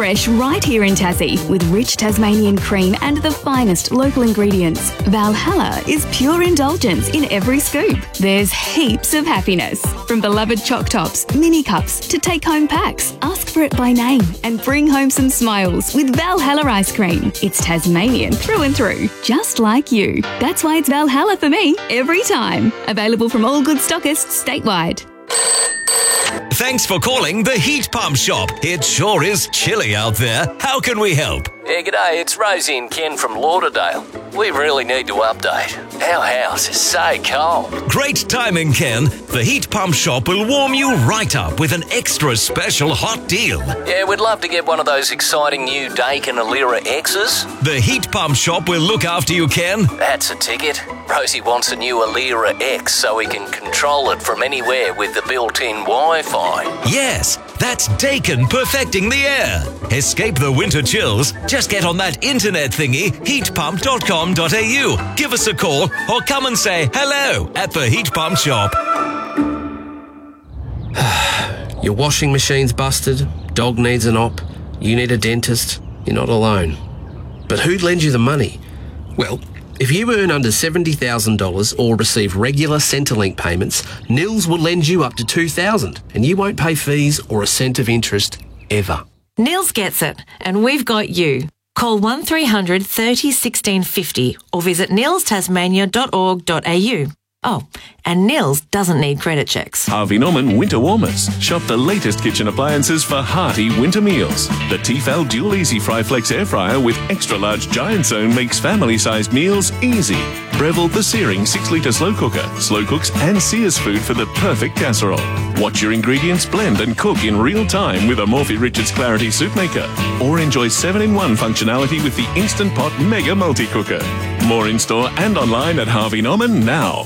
fresh right here in Tassie with rich Tasmanian cream and the finest local ingredients. Valhalla is pure indulgence in every scoop. There's heaps of happiness. From beloved choc tops, mini cups to take-home packs. Ask for it by name and bring home some smiles with Valhalla ice cream. It's Tasmanian through and through, just like you. That's why it's Valhalla for me every time. Available from all good stockists statewide. Thanks for calling the Heat Pump Shop. It sure is chilly out there. How can we help? Yeah, g'day, it's Rosie and Ken from Lauderdale. We really need to update. Our house is so cold. Great timing, Ken. The Heat Pump Shop will warm you right up with an extra special hot deal. Yeah, we'd love to get one of those exciting new Daikin Alira X's. The Heat Pump Shop will look after you, Ken. That's a ticket. Rosie wants a new Alira X so we can control it from anywhere with the built-in Wi-Fi. Yes, that's Daikin perfecting the air. Escape the winter chills. Just get on that internet thingy, heatpump.com.au. Give us a call or come and say hello at the Heat Pump Shop. Your washing machine's busted, dog needs an op, you need a dentist, you're not alone. But who'd lend you the money? Well, if you earn under $70,000 or receive regular Centrelink payments, Nils will lend you up to $2,000 and you won't pay fees or a cent of interest ever. Nils gets it, and we've got you. Call 1300 30 16 50 or visit nilstasmania.org.au. Oh, and Nils doesn't need credit checks. Harvey Norman Winter Warmers. Shop the latest kitchen appliances for hearty winter meals. The Tefal Dual Easy Fry Flex Air Fryer with extra large giant zone makes family-sized meals easy. Breville the Searing 6-litre slow cooker. Slow cooks and sears food for the perfect casserole. Watch your ingredients blend and cook in real time with a Morphy Richards Clarity Soup Maker. Or enjoy 7-in-1 functionality with the Instant Pot Mega Multi-Cooker. More in-store and online at Harvey Norman now.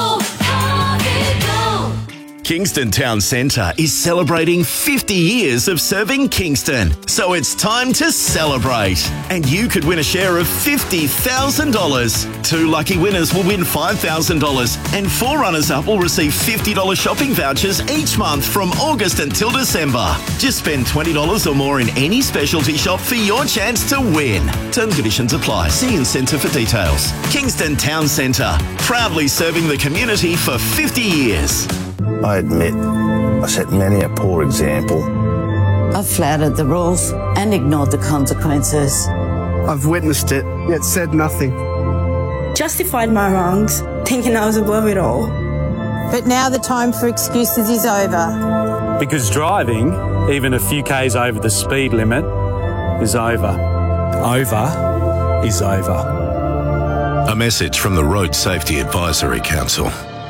Kingston Town Centre is celebrating 50 years of serving Kingston. So it's time to celebrate. And you could win a share of $50,000. 2 lucky winners will win $5,000 and 4 runners-up will receive $50 shopping vouchers each month from August until December. Just spend $20 or more in any specialty shop for your chance to win. Terms and conditions apply. See in Centre for details. Kingston Town Centre, proudly serving the community for 50 years. I admit I set many a poor example. I've flouted the rules and ignored the consequences. I've witnessed it, yet said nothing. Justified my wrongs, thinking I was above it all. But now the time for excuses is over. Because driving, even a few k's over the speed limit, is over. Over is over. A message from the Road Safety Advisory Council.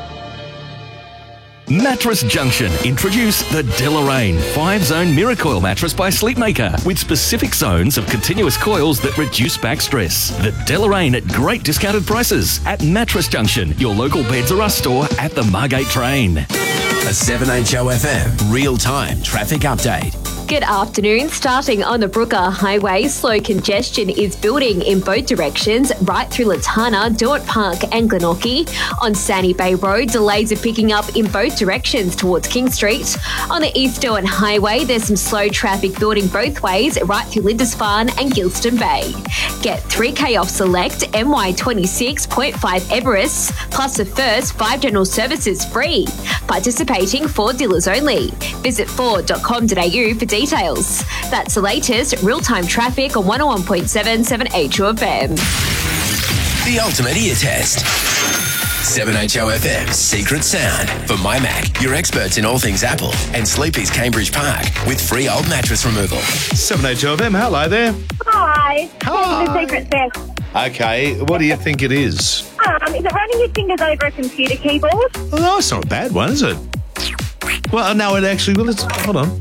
Mattress Junction introduce the Deloraine 5-Zone Miracoil mattress by Sleepmaker with specific zones of continuous coils that reduce back stress. The Deloraine at great discounted prices at Mattress Junction, your local Beds R Us store at the Margate train. A 7HOFM real-time traffic update. Good afternoon. Starting on the Brooker Highway, slow congestion is building in both directions, right through Latana, Dort Park and Glenorchy. On Sandy Bay Road, delays are picking up in both directions towards King Street. On the East Derwent Highway, there's some slow traffic building both ways, right through Lindisfarne and Gilston Bay. Get 3K off select MY26.5 Everest, plus the first 5 general services free. Participating Ford dealers only. Visit ford.com.au for details. That's the latest real-time traffic on 101.7 7HOFM. The ultimate ear test. 7HOFM's Secret Sound. For My Mac, your experts in all things Apple, and Sleepy's Cambridge Park with free old mattress removal. 7HOFM, hello there. Hi. Hi. The Secret Sound. Okay, what do you think it is? Is it running your fingers over a computer keyboard? Oh, it's not a bad one, is it? Well, no, it actually will. Hold on.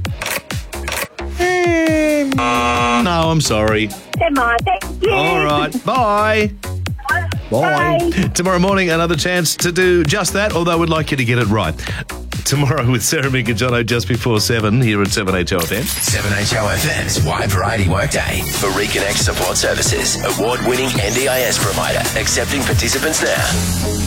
No, I'm sorry. Never mind, thank you. All right, bye. Bye. Tomorrow morning, another chance to do just that, although we'd like you to get it right. Tomorrow with Sarah, Mick and Jono just before 7 here at 7HOFM. 7HOFM's Wide Variety Workday for Reconnect Support Services, award-winning NDIS provider, accepting participants now.